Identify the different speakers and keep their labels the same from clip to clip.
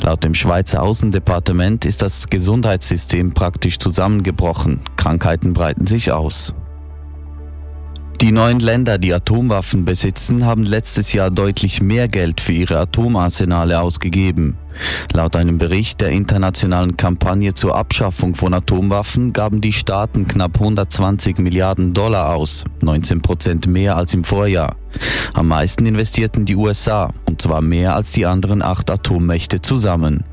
Speaker 1: Laut dem Schweizer Außendepartement ist das Gesundheitssystem praktisch zusammengebrochen. Krankheiten breiten sich aus. Die 9 Länder, die Atomwaffen besitzen, haben letztes Jahr deutlich mehr Geld für ihre Atomarsenale ausgegeben. Laut einem Bericht der internationalen Kampagne zur Abschaffung von Atomwaffen gaben die Staaten knapp 120 Milliarden Dollar aus, 19% mehr als im Vorjahr. Am meisten investierten die USA, und zwar mehr als die anderen 8 Atommächte zusammen.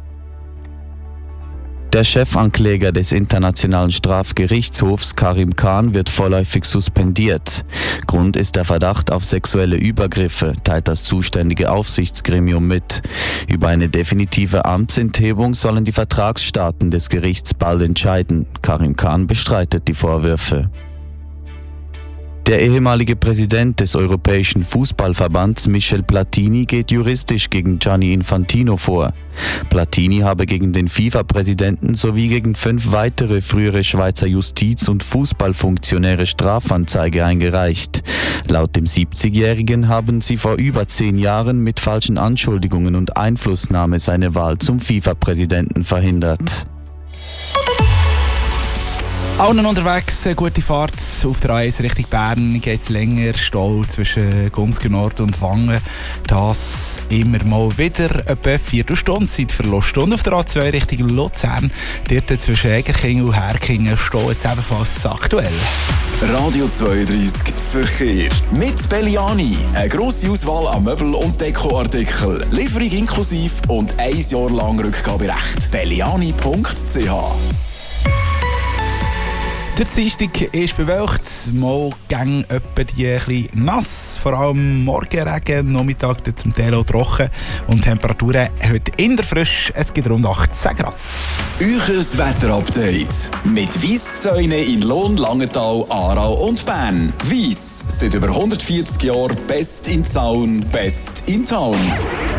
Speaker 1: Der Chefankläger des Internationalen Strafgerichtshofs Karim Khan wird vorläufig suspendiert. Grund ist der Verdacht auf sexuelle Übergriffe, teilt das zuständige Aufsichtsgremium mit. Über eine definitive Amtsenthebung sollen die Vertragsstaaten des Gerichts bald entscheiden. Karim Khan bestreitet die Vorwürfe. Der ehemalige Präsident des Europäischen Fußballverbands Michel Platini geht juristisch gegen Gianni Infantino vor. Platini habe gegen den FIFA-Präsidenten sowie gegen 5 weitere frühere Schweizer Justiz- und Fußballfunktionäre Strafanzeige eingereicht. Laut dem 70-Jährigen haben sie vor über 10 Jahren mit falschen Anschuldigungen und Einflussnahme seine Wahl zum FIFA-Präsidenten verhindert.
Speaker 2: Allen unterwegs, eine gute Fahrt auf der A1 Richtung Bern, geht es länger, Stau zwischen Gunzgen Nord und Wangen. Das immer mal wieder etwa 4 Stunden Zeitverlust. Und auf der A2 Richtung Luzern, dort zwischen Egerkingen und Herkingen, Stau jetzt ebenfalls aktuell.
Speaker 3: Radio 32 Verkehr. Mit Belliani. Eine grosse Auswahl an Möbel- und Dekoartikeln. Lieferung inklusive und 1 Jahr lang Rückgaberecht. Belliani.ch.
Speaker 2: Der Dienstag ist bewölkt, mal ging etwa die ein bisschen nass, vor allem Morgenregen, Nachmittag zum Teil auch trocken und Temperaturen heute in der Frisch, es gibt rund 18 Grad.
Speaker 3: Euches Wetterupdate mit Weisszäune in Lohn, Langenthal, Aarau und Bern. Weiss, seit über 140 Jahren best in Zaun, best in Town.